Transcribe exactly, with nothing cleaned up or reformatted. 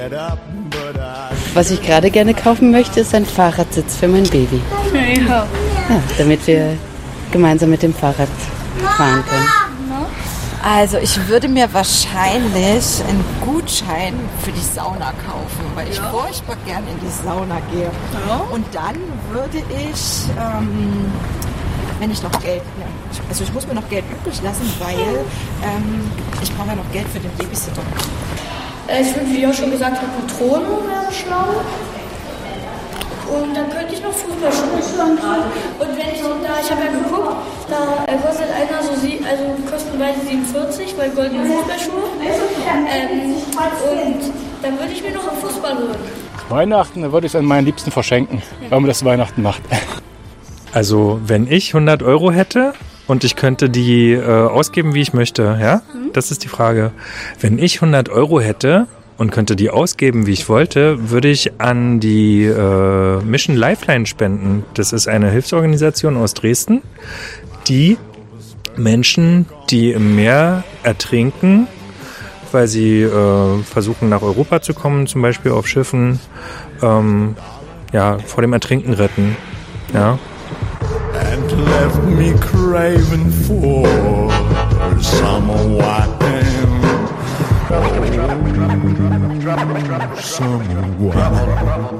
Was ich gerade gerne kaufen möchte, ist ein Fahrradsitz für mein Baby. Ja. Ja, damit wir gemeinsam mit dem Fahrrad fahren können. Also ich würde mir wahrscheinlich einen Gutschein für die Sauna kaufen, weil ich furchtbar gern in die Sauna gehe. Und dann würde ich, ähm, wenn ich noch Geld, ja, also ich muss mir noch Geld übrig lassen, weil ähm, ich brauche ja noch Geld für den Babysitter. Ich würde, wie ich auch schon gesagt habe, Patronen wäre schlau. Und dann könnte ich noch Fußballschuhe. Und wenn ich da, ich habe ja geguckt, da kostet einer so, sie, also kosten beide siebenundvierzig, weil goldene Fußballschuhe. Ähm, und dann würde ich mir noch einen Fußball holen. Weihnachten, da würde ich es an meinen Liebsten verschenken, weil man das Weihnachten macht. Also wenn ich hundert Euro hätte und ich könnte die äh, ausgeben, wie ich möchte, ja? Das ist die Frage. Wenn ich hundert Euro hätte und könnte die ausgeben, wie ich wollte, würde ich an die äh, Mission Lifeline spenden. Das ist eine Hilfsorganisation aus Dresden, die Menschen, die im Meer ertrinken, weil sie äh, versuchen nach Europa zu kommen, zum Beispiel auf Schiffen, ähm, ja, vor dem Ertrinken retten. Ja. And left me craving for summer wine. Summer wine.